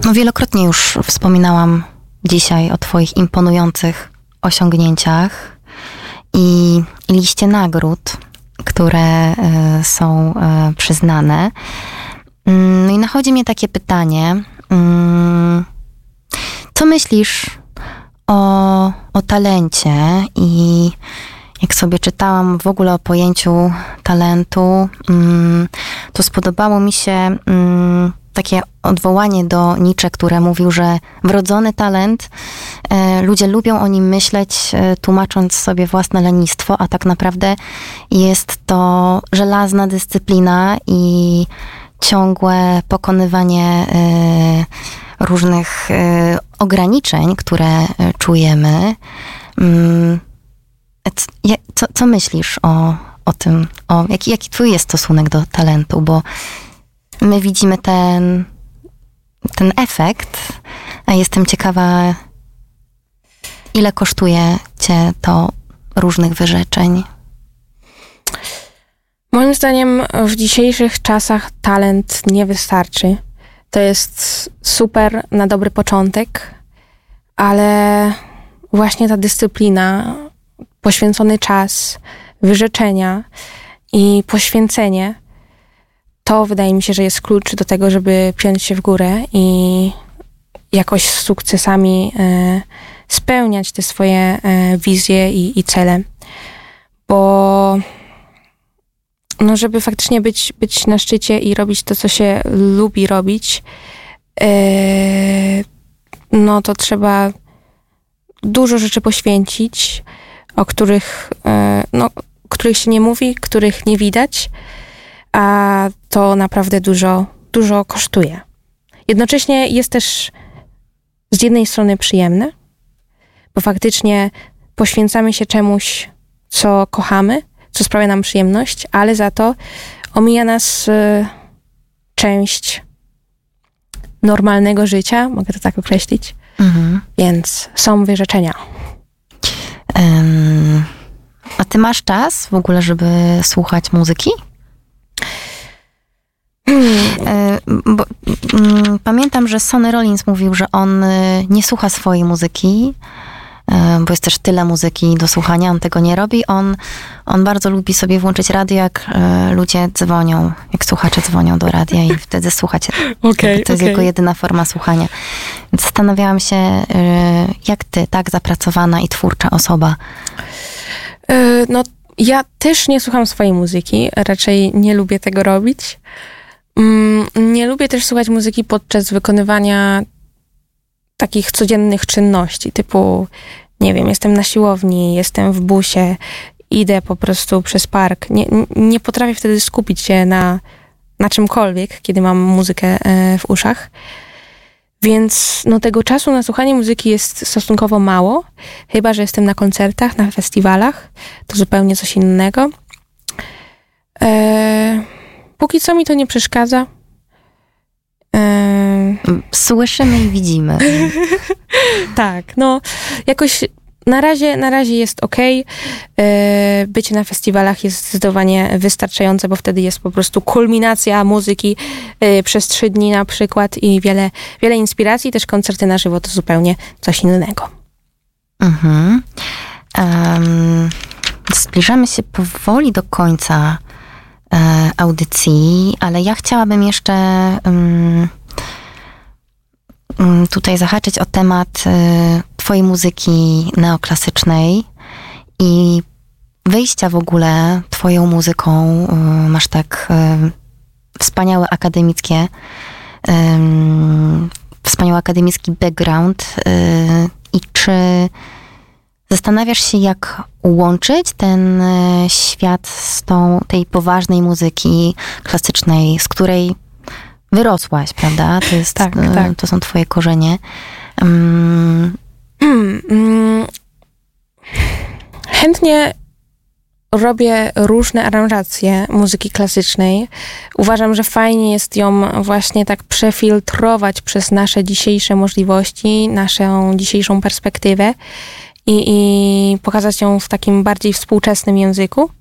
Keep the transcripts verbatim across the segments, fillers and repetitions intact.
No wielokrotnie już wspominałam dzisiaj o twoich imponujących osiągnięciach i liście nagród, które y, są y, przyznane. No i nachodzi mnie takie pytanie, y, co myślisz o, o talencie? I jak sobie czytałam w ogóle o pojęciu talentu, y, to spodobało mi się y, takie odwołanie do Nietzsche, które mówił, że wrodzony talent, e, ludzie lubią o nim myśleć, e, tłumacząc sobie własne lenistwo, a tak naprawdę jest to żelazna dyscyplina i ciągłe pokonywanie e, różnych e, ograniczeń, które e, czujemy. Mm, co, co, co myślisz o, o tym? O, jaki, jaki twój jest stosunek do talentu? Bo my widzimy ten, ten efekt, a jestem ciekawa, ile kosztuje cię to różnych wyrzeczeń. Moim zdaniem w dzisiejszych czasach talent nie wystarczy. To jest super na dobry początek, ale właśnie ta dyscyplina, poświęcony czas, wyrzeczenia i poświęcenie, to wydaje mi się, że jest klucz do tego, żeby piąć się w górę i jakoś z sukcesami e, spełniać te swoje e, wizje i, i cele. Bo no, żeby faktycznie być, być na szczycie i robić to, co się lubi robić, e, no to trzeba dużo rzeczy poświęcić, o których, e, no, których się nie mówi, których nie widać, a to naprawdę dużo, dużo kosztuje. Jednocześnie jest też z jednej strony przyjemne, bo faktycznie poświęcamy się czemuś, co kochamy, co sprawia nam przyjemność, ale za to omija nas y, część normalnego życia, mogę to tak określić, mhm. Więc są wyrzeczenia. Um, a ty masz czas w ogóle, żeby słuchać muzyki? Hmm. Bo, mm, pamiętam, że Sonny Rollins mówił, że on nie słucha swojej muzyki, bo jest też tyle muzyki do słuchania, on tego nie robi. On, on bardzo lubi sobie włączyć radio, jak ludzie dzwonią, jak słuchacze dzwonią do radia i wtedy słuchać. Okay, to jest okay. jego jedyna forma słuchania. Więc zastanawiałam się, jak ty, tak zapracowana i twórcza osoba. No, ja też nie słucham swojej muzyki, raczej nie lubię tego robić. Nie lubię też słuchać muzyki podczas wykonywania takich codziennych czynności, typu, nie wiem, jestem na siłowni, jestem w busie, idę po prostu przez park. Nie, nie potrafię wtedy skupić się na, na czymkolwiek, kiedy mam muzykę w uszach. Więc no, tego czasu na słuchanie muzyki jest stosunkowo mało, chyba że jestem na koncertach, na festiwalach, to zupełnie coś innego. Eee, póki co mi to nie przeszkadza. Eee... Słyszymy i widzimy. Tak, no jakoś na razie, na razie jest okej. Eee, bycie na festiwalach jest zdecydowanie wystarczające, bo wtedy jest po prostu kulminacja muzyki e, przez trzy dni na przykład i wiele, wiele inspiracji. Też koncerty na żywo to zupełnie coś innego. Mhm. Um, zbliżamy się powoli do końca e, audycji, ale ja chciałabym jeszcze um, um, tutaj zahaczyć o temat e, twojej muzyki neoklasycznej i wyjścia w ogóle twoją muzyką. E, masz tak e, wspaniałe akademickie e, wspaniały akademicki background e, i czy zastanawiasz się, jak łączyć ten świat z tą, tej poważnej muzyki klasycznej, z której wyrosłaś, prawda? To jest, tak, tak. To są twoje korzenie. Um. Hmm, chętnie robię różne aranżacje muzyki klasycznej. Uważam, że fajnie jest ją właśnie tak przefiltrować przez nasze dzisiejsze możliwości, naszą dzisiejszą perspektywę i, i pokazać ją w takim bardziej współczesnym języku.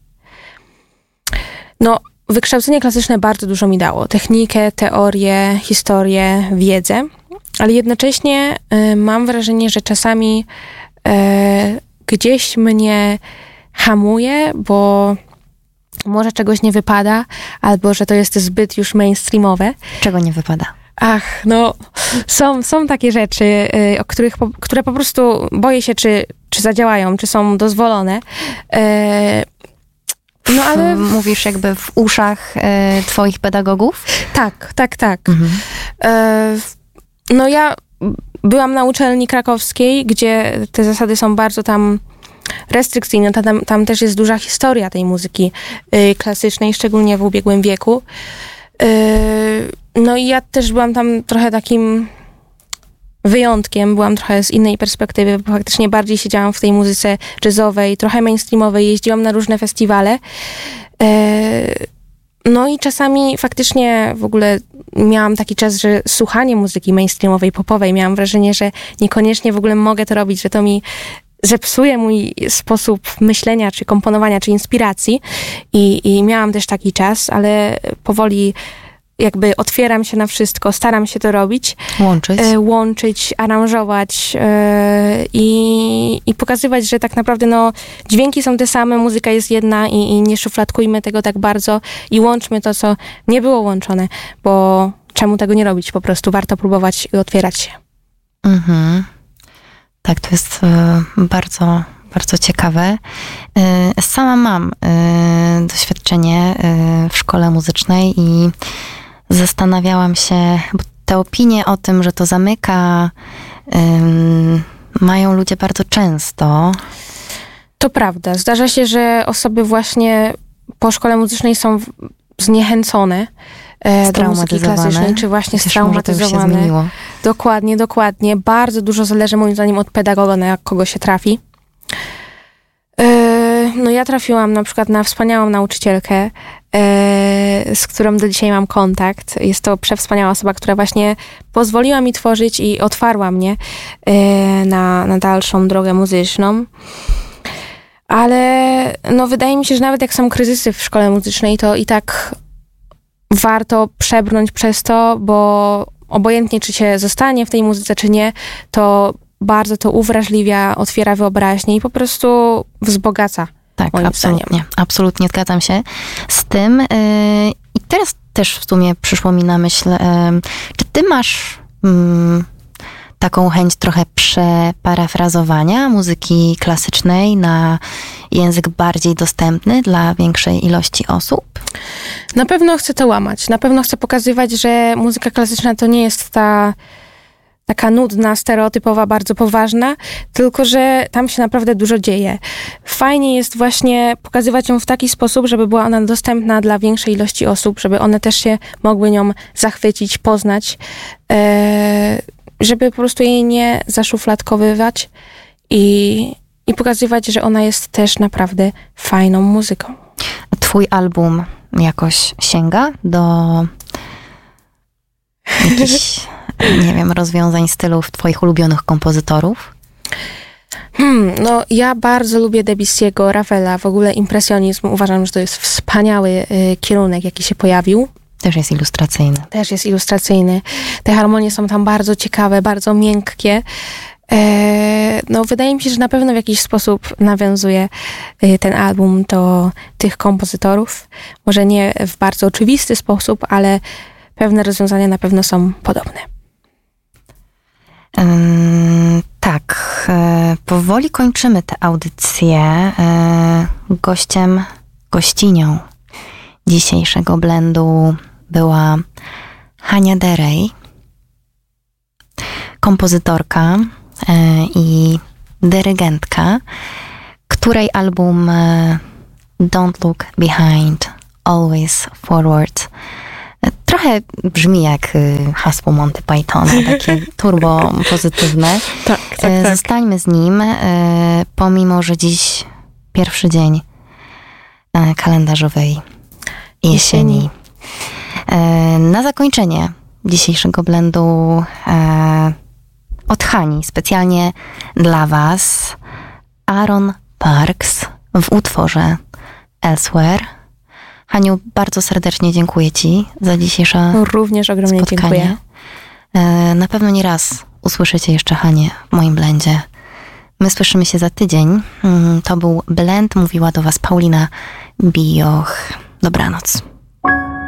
No, wykształcenie klasyczne bardzo dużo mi dało. Technikę, teorię, historię, wiedzę. ale jednocześnie y, mam wrażenie, że czasami y, gdzieś mnie hamuje, bo może czegoś nie wypada, albo że to jest zbyt już mainstreamowe. Czego nie wypada? Ach, no są, są takie rzeczy, y, o których po, które po prostu boję się, czy, czy zadziałają, czy są dozwolone. Y, no ale... Mówisz jakby w uszach y, twoich pedagogów? Tak, tak, tak. Mhm. Y, no ja byłam na uczelni krakowskiej, gdzie te zasady są bardzo tam restrykcyjne. Tam, tam też jest duża historia tej muzyki y, klasycznej, szczególnie w ubiegłym wieku. Y, no i ja też byłam tam trochę takim wyjątkiem, byłam trochę z innej perspektywy, bo faktycznie bardziej siedziałam w tej muzyce jazzowej, trochę mainstreamowej, jeździłam na różne festiwale. Y, no i czasami faktycznie w ogóle miałam taki czas, że słuchanie muzyki mainstreamowej, popowej, miałam wrażenie, że niekoniecznie w ogóle mogę to robić, że to mi zepsuje mój sposób myślenia, czy komponowania, czy inspiracji. I, i miałam też taki czas, ale powoli jakby otwieram się na wszystko, staram się to robić. Łączyć. E, łączyć, aranżować e, i, i pokazywać, że tak naprawdę no, dźwięki są te same, muzyka jest jedna i, i nie szufladkujmy tego tak bardzo i łączmy to, co nie było łączone, bo czemu tego nie robić? Po prostu warto próbować i otwierać się. Mhm. Tak, to jest y, bardzo, bardzo ciekawe. Y, sama mam y, doświadczenie y, w szkole muzycznej i zastanawiałam się, bo te opinie o tym, że to zamyka, y, mają ludzie bardzo często. To prawda. Zdarza się, że osoby właśnie po szkole muzycznej są zniechęcone do muzyki klasycznej, czy właśnie straumatyzowane. Dokładnie, dokładnie. Bardzo dużo zależy moim zdaniem od pedagoga, na jak kogo się trafi. No ja trafiłam na przykład na wspaniałą nauczycielkę, z którą do dzisiaj mam kontakt. Jest to przewspaniała osoba, która właśnie pozwoliła mi tworzyć i otwarła mnie na, na dalszą drogę muzyczną. Ale no wydaje mi się, że nawet jak są kryzysy w szkole muzycznej, to i tak warto przebrnąć przez to, bo obojętnie, czy się zostanie w tej muzyce, czy nie, to bardzo to uwrażliwia, otwiera wyobraźnię i po prostu wzbogaca. Tak, absolutnie. Zdaniem. Absolutnie zgadzam się z tym. Yy, I teraz też w sumie przyszło mi na myśl, yy, czy ty masz yy, taką chęć trochę przeparafrazowania muzyki klasycznej na język bardziej dostępny dla większej ilości osób? Na pewno chcę to łamać. Na pewno chcę pokazywać, że muzyka klasyczna to nie jest ta taka nudna, stereotypowa, bardzo poważna, tylko że tam się naprawdę dużo dzieje. Fajnie jest właśnie pokazywać ją w taki sposób, żeby była ona dostępna dla większej ilości osób, żeby one też się mogły nią zachwycić, poznać, e, żeby po prostu jej nie zaszufladkowywać i, i pokazywać, że ona jest też naprawdę fajną muzyką. Twój album jakoś sięga do jakichś, nie wiem, rozwiązań stylów twoich ulubionych kompozytorów? Hmm, no ja bardzo lubię Debussy'ego, Ravela, w ogóle impresjonizm. Uważam, że to jest wspaniały y, kierunek, jaki się pojawił. Też jest ilustracyjny. Też jest ilustracyjny. Te harmonie są tam bardzo ciekawe, bardzo miękkie. E, no wydaje mi się, że na pewno w jakiś sposób nawiązuje y, ten album do tych kompozytorów. Może nie w bardzo oczywisty sposób, ale pewne rozwiązania na pewno są podobne. Um, tak, e, powoli kończymy tę audycję. E, gościem, gościnią dzisiejszego blendu była Hania Derej, kompozytorka e, i dyrygentka, której album e, Don't Look Behind, Always Forward trochę brzmi jak hasło Monty Pythona, takie turbo pozytywne. Tak, tak, tak. Zostańmy z nim, pomimo że dziś pierwszy dzień kalendarzowej jesieni. Na zakończenie dzisiejszego blendu od Hani, specjalnie dla was, Aaron Parks w utworze Elsewhere. Haniu, bardzo serdecznie dziękuję ci za dzisiejsze Również ogromnie spotkanie. Dziękuję. Na pewno nie raz usłyszycie jeszcze Hanię w moim blendzie. My słyszymy się za tydzień. To był Blend, mówiła do was Paulina Bioch. Dobranoc.